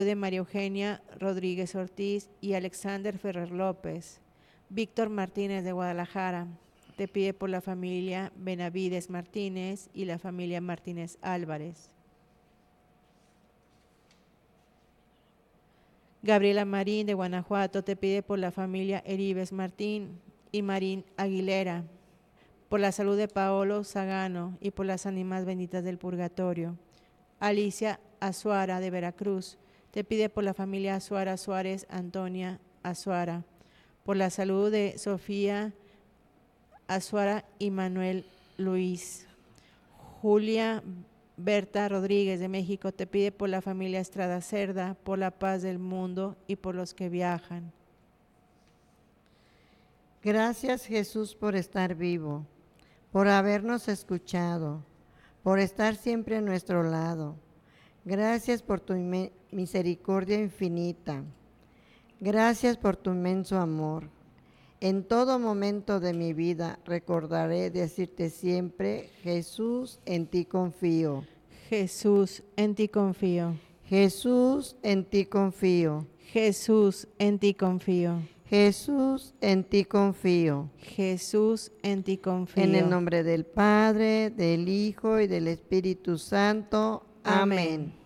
de María Eugenia Rodríguez Ortiz y Alexander Ferrer López. Víctor Martínez de Guadalajara te pide por la familia Benavides Martínez y la familia Martínez Álvarez. Gabriela Marín de Guanajuato te pide por la familia Heribes Martín y Marín Aguilera, por la salud de Paolo Sagano y por las ánimas benditas del purgatorio. Alicia Azuara de Veracruz te pide por la familia Azuara Suárez Antonia Azuara, por la salud de Sofía Azuara y Manuel Luis. Julia Berta Rodríguez de México te pide por la familia Estrada Cerda, por la paz del mundo y por los que viajan. Gracias, Jesús, por estar vivo, por habernos escuchado, por estar siempre a nuestro lado. Gracias por tu misericordia infinita. Gracias por tu inmenso amor. En todo momento de mi vida recordaré decirte siempre: Jesús, en ti confío. Jesús, en ti confío. Jesús, en ti confío. Jesús, en ti confío. Jesús, en ti confío. Jesús, en ti confío. En el nombre del Padre, del Hijo y del Espíritu Santo. Amén.